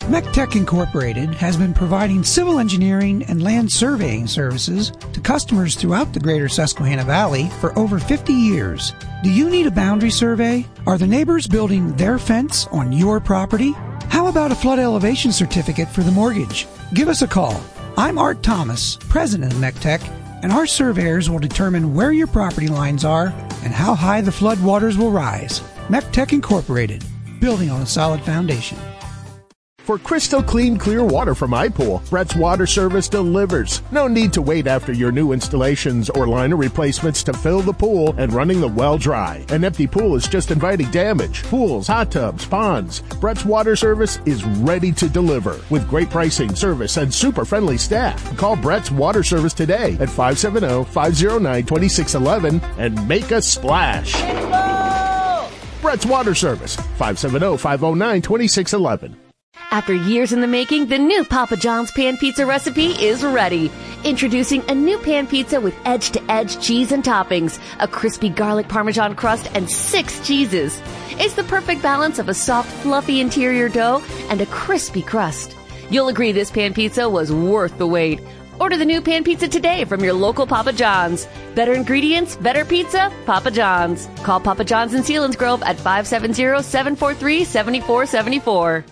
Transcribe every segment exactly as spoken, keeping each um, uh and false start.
MechTech Incorporated has been providing civil engineering and land surveying services to customers throughout the greater Susquehanna Valley for over fifty years. Do you need a boundary survey? Are the neighbors building their fence on your property? How about a flood elevation certificate for the mortgage? Give us a call. I'm Art Thomas, president of MechTech, and our surveyors will determine where your property lines are and how high the flood waters will rise. MechTech Incorporated, building on a solid foundation. For crystal clean, clear water from iPool, Brett's Water Service delivers. No need to wait after your new installations or liner replacements to fill the pool and running the well dry. An empty pool is just inviting damage. Pools, hot tubs, ponds. Brett's Water Service is ready to deliver with great pricing, service, and super friendly staff. Call Brett's Water Service today at five seven zero, five zero nine, two six one one and make a splash. Brett's Water Service, five seven zero, five zero nine, two six one one. After years in the making, the new Papa John's Pan Pizza recipe is ready. Introducing a new pan pizza with edge-to-edge cheese and toppings, a crispy garlic parmesan crust, and six cheeses. It's the perfect balance of a soft, fluffy interior dough and a crispy crust. You'll agree this pan pizza was worth the wait. Order the new pan pizza today from your local Papa John's. Better ingredients, better pizza, Papa John's. Call Papa John's in Selinsgrove at five seven zero, seven four three, seven four seven four.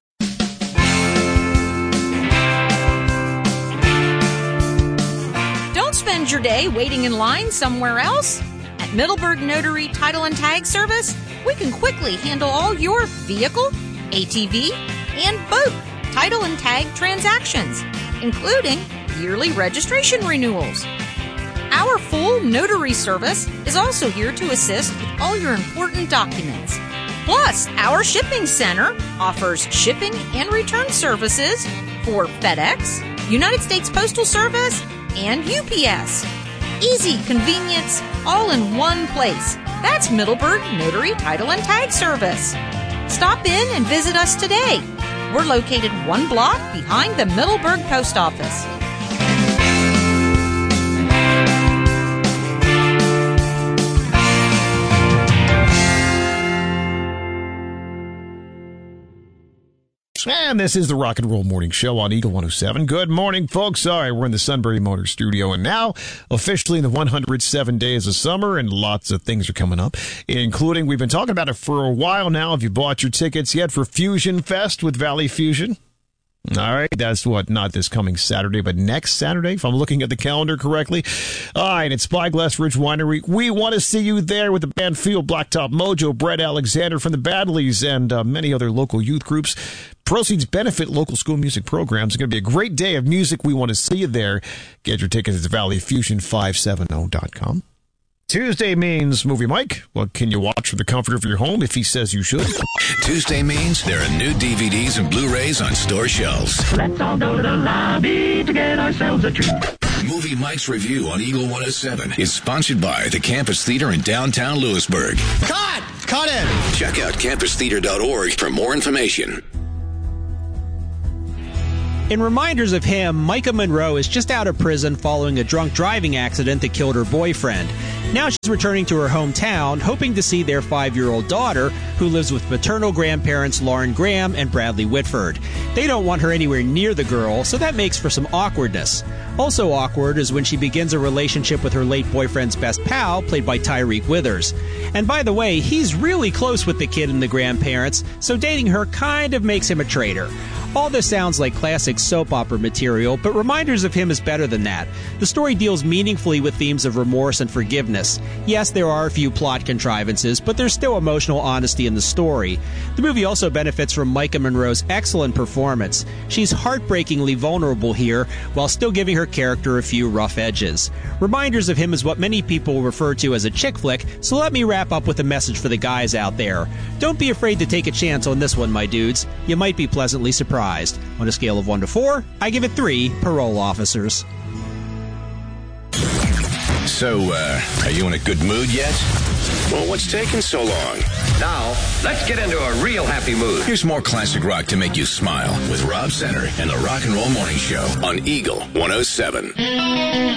Spend your day waiting in line somewhere else? At Middleburg Notary Title and Tag Service, we can quickly handle all your vehicle, A T V, and boat title and tag transactions, including yearly registration renewals. Our full notary service is also here to assist with all your important documents. Plus, our shipping center offers shipping and return services for FedEx, United States Postal Service, and U P S. Easy convenience, all in one place. That's Middleburg Notary Title and Tag Service. Stop in and visit us today. We're located one block behind the Middleburg Post Office. And this is the Rock and Roll Morning Show on Eagle one oh seven. Good morning, folks. All right, we're in the Sunbury Motor Studio, and now officially in the one hundred seven days of summer, and lots of things are coming up, including, we've been talking about it for a while now. Have you bought your tickets yet for Fusion Fest with Valley Fusion? All right, that's what, not this coming Saturday, but next Saturday, if I'm looking at the calendar correctly. All right, it's Spyglass Ridge Winery. We want to see you there with the band Field, Blacktop Mojo, Brett Alexander from the Badleys, and uh, many other local youth groups. Proceeds benefit local school music programs. It's going to be a great day of music. We want to see you there. Get your tickets at valley fusion five seventy dot com. Tuesday means Movie Mike. What can you watch from the comfort of your home if he says you should? Tuesday means there are new D V Ds and Blu-rays on store shelves. Let's all go to the lobby to get ourselves a treat. Movie Mike's Review on Eagle one oh seven is sponsored by the Campus Theater in downtown Lewisburg. Cut! Cut it! Check out campus theater dot org for more information. In reminders of him, Micah Monroe is just out of prison following a drunk driving accident that killed her boyfriend. Now she's returning to her hometown, hoping to see their five-year-old daughter, who lives with maternal grandparents Lauren Graham and Bradley Whitford. They don't want her anywhere near the girl, so that makes for some awkwardness. Also awkward is when she begins a relationship with her late boyfriend's best pal, played by Tyreek Withers. And by the way, he's really close with the kid and the grandparents, so dating her kind of makes him a traitor. All this sounds like classic soap opera material, but reminders of him is better than that. The story deals meaningfully with themes of remorse and forgiveness. Yes, there are a few plot contrivances, but there's still emotional honesty in the story. The movie also benefits from Micah Monroe's excellent performance. She's heartbreakingly vulnerable here, while still giving her character a few rough edges. Reminders of him is what many people refer to as a chick flick, so let me wrap up with a message for the guys out there. Don't be afraid to take a chance on this one, my dudes. You might be pleasantly surprised. On a scale of one to four, I give it three parole officers. So, uh, are you in a good mood yet? Well, what's taking so long? Now, let's get into a real happy mood. Here's more classic rock to make you smile with Rob Center and the Rock and Roll Morning Show on Eagle one oh seven.